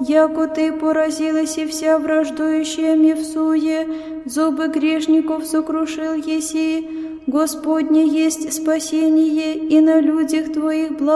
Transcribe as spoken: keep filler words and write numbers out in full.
яко ты поразилась и вся враждующая мне в суе, зубы грешников сокрушил еси. Господне есть спасение, и на людях твоих благ.